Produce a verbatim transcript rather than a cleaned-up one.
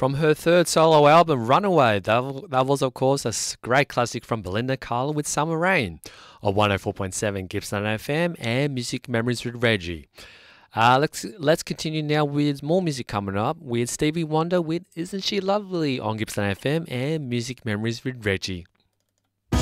From her third solo album, Runaway, that, that was, of course, a s- great classic from Belinda Carlisle with Summer Rain on one oh four point seven Gippsland F M and Music Memories with Reggie. Uh, let's let's continue now with more music coming up with Stevie Wonder with Isn't She Lovely on Gippsland F M and Music Memories with Reggie.